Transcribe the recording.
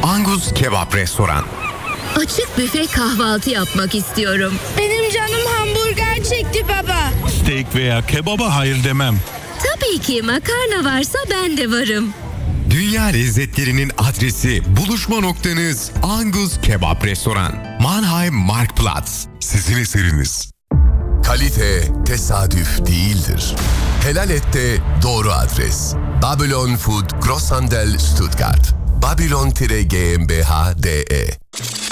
Angus Kebap Restoran. Açık büfe kahvaltı yapmak istiyorum. Benim canım hamburger çekti baba. Steak veya kebaba hayır demem. Tabii ki makarna varsa ben de varım. Dünya lezzetlerinin adresi, buluşma noktanız Angus Kebap Restoran. Mannheim Marktplatz. Sizin eseriniz. Kalite tesadüf değildir. Helal Et'te doğru adres. Babylon Food Grosshandel Stuttgart. Babylon-GmbH.de